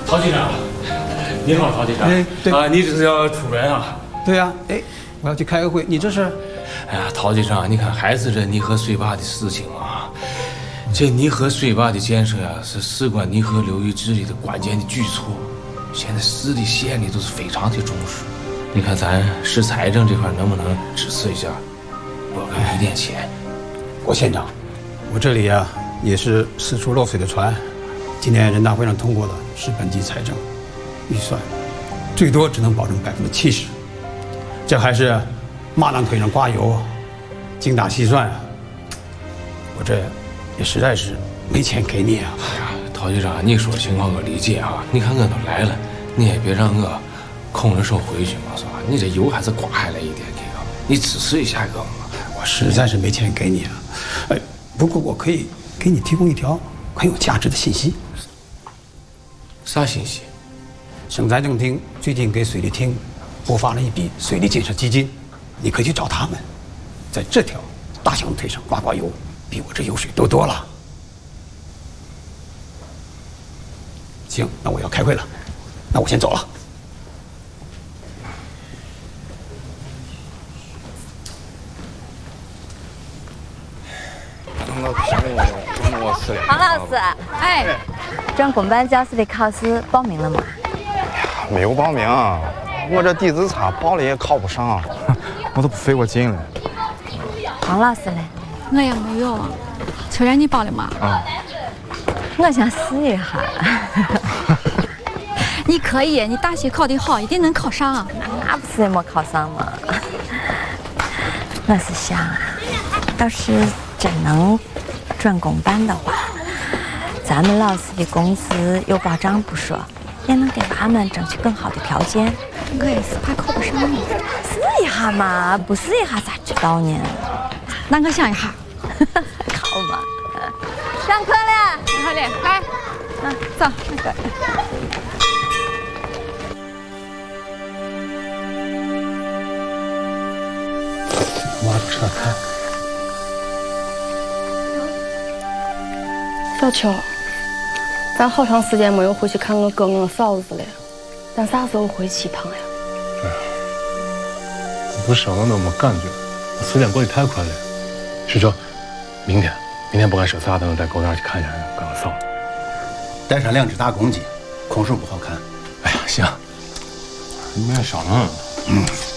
陶局长，你好，陶局长。 哎，对啊，你这是要出门啊？ 对呀，哎，我要去开个会，你这是？ 哎呀，陶局长，你看还是这泥河水坝的事情啊。这泥河水坝的建设呀，是事关泥河流域治理的关键的举措。现在市里、县里都是非常的重视。你看咱市财政这块能不能支持一下，拨个一点钱？ 郭县长，我这里呀也是四处漏水的船，今年人大会上通过的是本级财政预算，最多只能保证70%，这还是蚂蚱腿上刮油，精打细算啊！我这也实在是没钱给你啊！ 哎呀，陶局长，你说情况我理解啊。你看我都来了，你也别让我空着手回去嘛，是吧？你这油还是刮下来一点给我，你支持一下我嘛。 我实在是没钱给你啊！哎，不过我可以给你提供一条很有价值的信息。 啥信息？ 省财政厅最近给水利厅拨发了一笔水利建设基金，你可以去找他们，在这条大象腿上刮油，比我这油水多了。行，那我要开会了，那我先走了。 黄老师，哎，专攻班教师的考试报名了吗？ 没有报名，我这底子差，报了也考不上，我都不费我劲了。 黄老师嘞？ 我也没有啊，虽然你报了嘛。 我想试一下。 你可以，你大学考得好，一定能考上。 那不是也没考上吗？我是想啊，要是真能转公办的话，咱们老师的工资有保障不说，也能给娃们争取更好的条件。 我也是怕考不上呢。 试一下嘛，不试一下咋知道呢？ 那我想一下。 考嘛。上课了。 好嘞，来，走。那个。 我车开。 小秋，咱好长时间没有回去看我哥我嫂子了，咱啥时候回去一趟呀？ 哎呀，不是我都没感觉，时间过得太快了。是说，明天不管说啥，咱们再狗蛋去看一下哥我嫂子。 带上2只大公鸡，空手不好看。 哎呀，行，你们也商量。